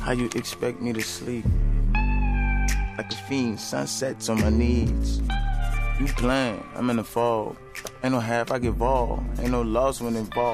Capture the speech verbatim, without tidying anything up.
How you expect me to sleep? Like a fiend, sunsets on my knees. You playing, I'm in the fog. Ain't no half I get involved. Ain't no loss when involved.